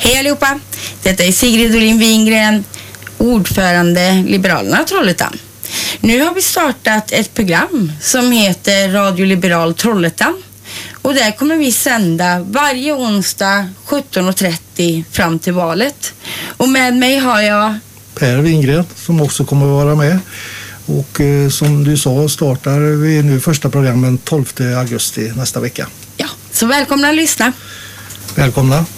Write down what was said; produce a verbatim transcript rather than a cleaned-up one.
Hej allihopa! Detta är Sigrid Dolin Wingren, ordförande Liberalerna Trollhättan. Nu har vi startat ett program som heter Radio Liberal Trollhättan. Och där kommer vi sända varje onsdag sjutton och trettio fram till valet. Och med mig har jag Per Wingren som också kommer att vara med. Och eh, som du sa startar vi nu första programmen tolfte augusti nästa vecka. Ja, så välkomna att lyssna. Välkomna.